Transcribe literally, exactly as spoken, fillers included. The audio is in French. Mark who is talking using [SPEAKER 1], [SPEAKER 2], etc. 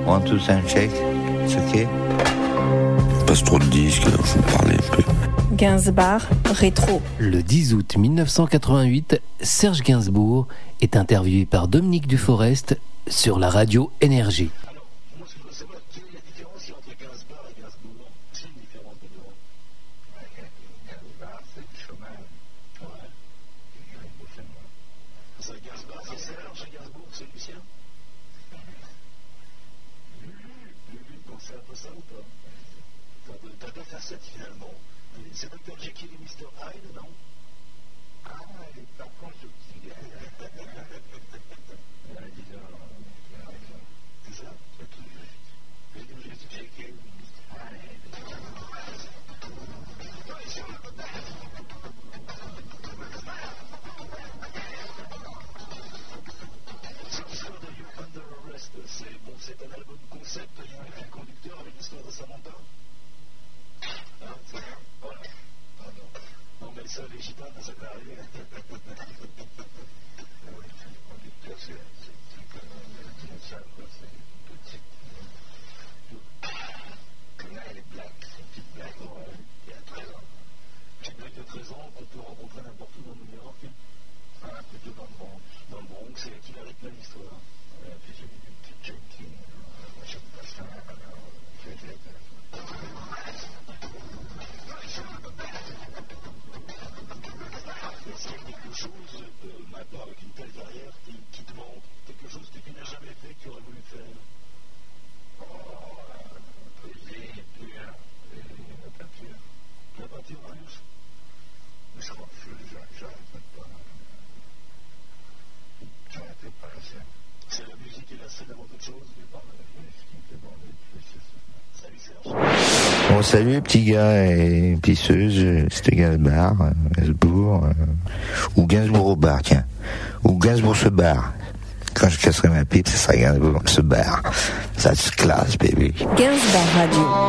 [SPEAKER 1] One, two, sound check. It's okay.
[SPEAKER 2] Passe trop de disques, alors je vais parler un peu.
[SPEAKER 3] Gainsbourg, rétro.
[SPEAKER 4] Le dix août mille neuf cent quatre-vingt-huit, Serge Gainsbourg est interviewé par Dominique Duforest sur la radio Énergie.
[SPEAKER 5] Alors, moi ce que je veux savoir, quelle est la différence entre Gainsbourg et Gainsbourg? C'est une différence de nom. Gainsbourg, c'est le chemin. Ouais. Le chemin. C'est Gainsbourg, c'est Serge, Gainsbourg, c'est Lucien. Lulu, donc c'est un peu ça ou pas? T'as deux facettes finalement. C'est docteur Jekyll et mister Hyde, non? Ah, elle est pas constructive. C'est ça? C'est tout juste. C'est tout juste Jekyll et mister Hyde. So that you're under arrest. C'est bon, c'est un album concept, il y a un fil conducteur avec l'histoire de Samantha. Hein, c'est ça? Voilà. Ah non. Non, mais ça, les gitanes, ça peut arriver. Oui, le conducteur, c'est comme une salle, quoi. C'est une petite. Là, elle est black. C'est une petite black. Ouais. Il y a treize ans. Une black de treize ans qu'on peut rencontrer n'importe où dans New York. Ah, plutôt dans le Bronx. Dans le Bronx, c'est elle qui a plein d'histoires. Ouais, puis j'ai vu une petite junkie. Moi, j'aime pas ça. Je vais être. Est-ce qu'il y a quelque chose euh, maintenant avec une telle carrière qui, qui te manque, quelque chose que tu n'as jamais fait, que tu aurais voulu faire? Oh, poser, écrire, la peinture. La peinture, Marius? Mais ça m'en fout, j'arrête même pas. J'arrête pas la scène. C'est la musique et la scène avant toute chose? Je parle de la musique qui me fait bander, c'est ça. Salut Serge.
[SPEAKER 1] Bon, salut petits gars et pisseuses, c'était Gainsbourg, Gainsbourg, euh, ou Gainsbourg au bar, tiens, ou Gainsbourg se barre. Quand je casserai ma pipe, ce sera Gainsbourg se barre. Ça se classe, baby.
[SPEAKER 3] Gainsbourg Radio.